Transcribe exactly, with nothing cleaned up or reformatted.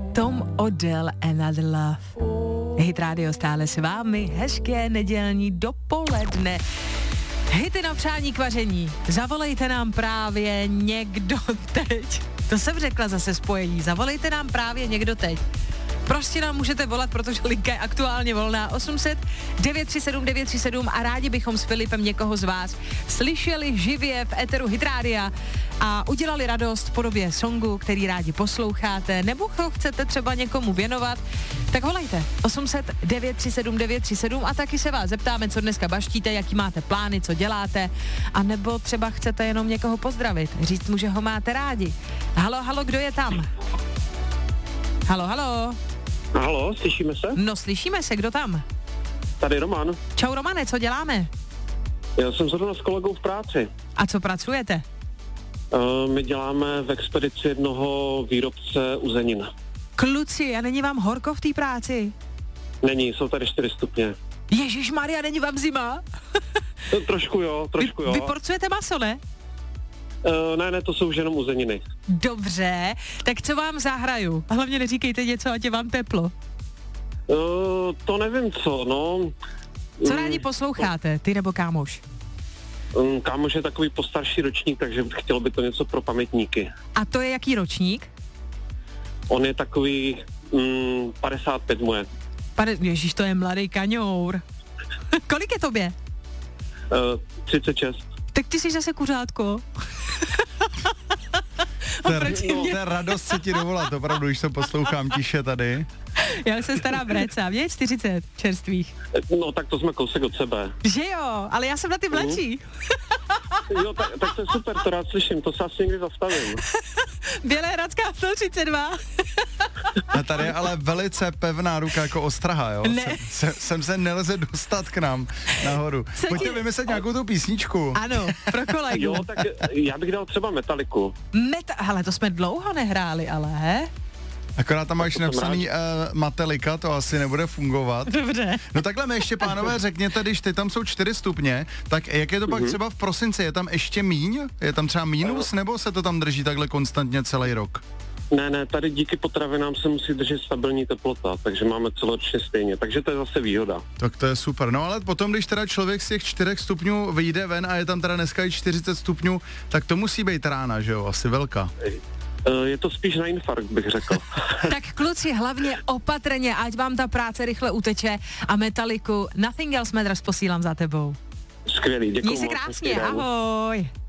Tom Odell, Another Love. Hit Radio stále s vámi, hezké nedělní dopoledne. Hity na přání k vaření. Zavolejte nám právě někdo teď. To jsem řekla zase spojení. Zavolejte nám právě někdo teď. Prostě nám můžete volat, protože linka je aktuálně volná. osm set devět tři sedm devět tři sedm a rádi bychom s Filipem někoho z vás slyšeli živě v éteru Hit Rádia a udělali radost v podobě songu, který rádi posloucháte, nebo ho chcete třeba někomu věnovat, tak volejte osm set devět tři sedm devět tři sedm a taky se vás zeptáme, co dneska baštíte, jaký máte plány, co děláte, a nebo třeba chcete jenom někoho pozdravit, říct mu, že ho máte rádi. Halo, halo, kdo je tam? Halo, halo. Halo, slyšíme se? No, slyšíme se, kdo tam? Tady Roman. Čau Romane, co děláme? Já jsem zrovna s kolegou v práci. A co pracujete? Uh, my děláme v expedici jednoho výrobce uzenin. Kluci, a není vám horko v té práci? Není, jsou tady čtyři stupně. Ježišmarja, není vám zima? To, trošku jo, trošku vy, jo. Vy porcujete maso, ne? Uh, ne, ne, to jsou už jenom uzeniny. Dobře, tak co vám zahraju? Hlavně neříkejte něco, ať je vám teplo. Uh, to nevím co, no. Co rádi posloucháte, ty nebo kámoš? Um, kámoš je takový postarší ročník, takže chtělo by to něco pro pamětníky. A to je jaký ročník? On je takový um, padesát pět mu je. Pade, ježiš, to je mladý kaňour. Kolik je tobě? Uh, třicet šest. Tak ty jsi zase kuřátko. To je, no, to je radost se ti dovolat, opravdu, když to poslouchám tiše tady. Já jsem stará breca, mě je čtyřicet čerstvých. No tak to jsme kousek od sebe. Že jo, ale já jsem na ty mladší. Jo, tak, tak to je super, to rád slyším, to se asi někdy zastavím. Bělehradská sto třicet dva. A tady je ale velice pevná ruka jako ostraha, jo? Ne. Sem, sem, sem se nelze dostat k nám nahoru. Co Pojďte ti... vymyslet nějakou tu písničku. Ano, pro kolegu. Jo, tak já bych dal třeba Metaliku. Meta... Hele, to jsme dlouho nehráli, ale he? Akorát tam máš napsaný uh, Metallica, to asi nebude fungovat. Dobře. No takhle mi ještě, pánové, řekněte, když ty tam jsou čtyři stupně, tak jak je to pak Mhm. třeba v prosinci? Je tam ještě míň? Je tam třeba mínus, nebo se to tam drží takhle konstantně celý rok? Ne, ne, tady díky potravinám se musí držet stabilní teplota, takže máme celoročně stejně, takže to je zase výhoda. Tak to je super. No ale potom, když teda člověk z těch čtyřech stupňů vyjde ven a je tam teda dneska i čtyřicet stupňů, tak to musí být rána, že jo? Asi velká. Je to spíš na infarkt, bych řekl. Tak kluci, hlavně opatrně, ať vám ta práce rychle uteče a Metaliku Nothing Else Matters posílám za tebou. Skvělý, děkuji. Měj se krásně, ahoj.